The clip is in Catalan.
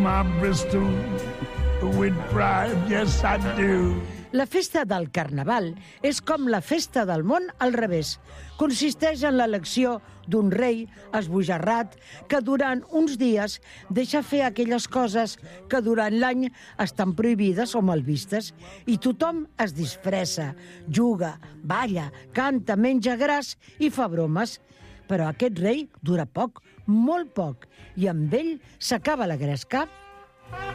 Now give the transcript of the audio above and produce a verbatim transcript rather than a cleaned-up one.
My Bristol with pride, yes I do. La festa del Carnaval és com la festa del món al revés. Consisteix en l'elecció d'un rei esbojarrat que durant uns dies deixa fer aquelles coses que durant l'any estan prohibides o mal vistes i tothom es disfressa, juga, balla, canta, menja gras i fa bromes. Però aquest rei dura poc, molt poc, i amb ell s'acaba la gresca.